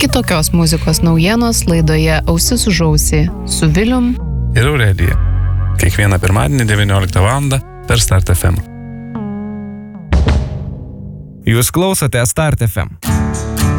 Kitokios muzikos naujienos laidoje Ausis už ausį su Vilium ir Aurelija. Kiekvieną pirmadienį 19 val. Per Start FM. Jūs klausote Start FM.